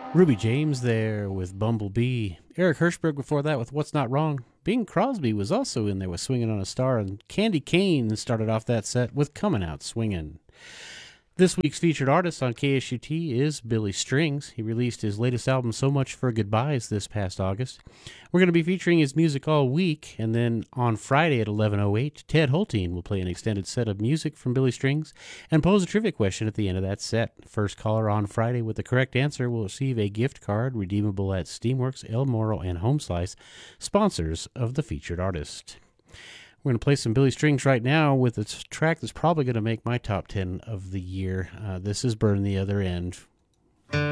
Ruby James there with Bumblebee. Eric Hirschberg before that with What's Not Wrong. Bing Crosby was also in there with Swinging on a Star, and Candy Kane started off that set with Coming Out Swinging. This week's featured artist on KSUT is Billy Strings. He released his latest album, So Much for Goodbyes, this past August. We're going to be featuring his music all week, and then on Friday at 11:08, Ted Holteen will play an extended set of music from Billy Strings and pose a trivia question at the end of that set. First caller on Friday with the correct answer will receive a gift card redeemable at Steamworks, El Moro, and Home Slice, sponsors of the featured artist. We're going to play some Billy Strings right now with a track that's probably going to make my top 10 of the year. This is Burn the Other End